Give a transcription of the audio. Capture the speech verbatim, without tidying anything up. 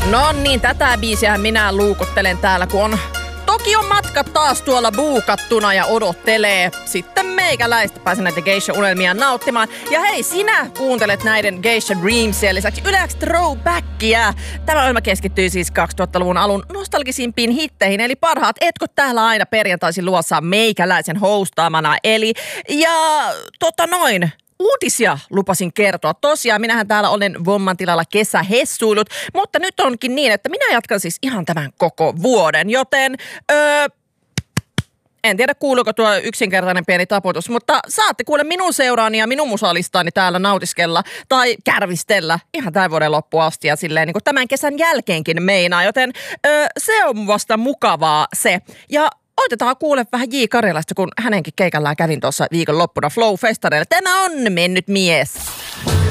No niin, tätä biisiä minä luukuttelen täällä, kun on Tokion matka taas tuolla buukattuna ja odottelee sitten meikäläistä pääsen näitä geisha-unelmia nauttimaan. Ja hei, sinä kuuntelet näiden Geisha Dreamsien lisäksi Yleäks Throwbackia. Tämä ohjelma keskittyy siis kaksituhattaluvun alun nostalgisimpiin hitteihin, eli parhaat etkot täällä aina perjantaisin luossa meikäläisen hostaamana. Eli, ja tota noin... Uutisia lupasin kertoa. Tosiaan, minähän täällä olen Vomman tilalla kesähessuillut, mutta nyt onkin niin, että minä jatkan siis ihan tämän koko vuoden, joten öö, en tiedä kuuluuko tuo yksinkertainen pieni taputus, mutta saatte kuule minun seuraani ja minun musalistaani täällä nautiskella tai kärvistellä ihan tämän vuoden loppuun asti ja silleen niin kuin tämän kesän jälkeenkin meinaa, joten öö, se on vasta mukavaa se. Ja otetaan kuule vähän J. Karjalasta, kun hänenkin keikallään kävin tuossa viikonloppuna Flow-festareilla. Tämä on mennyt mies.